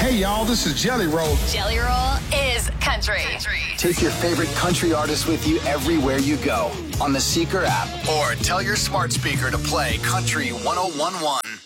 Hey, y'all, this is Jelly Roll. Jelly Roll is country. Take your favorite country artist with you everywhere you go on the Seeker app or tell your smart speaker to play Country 101.1.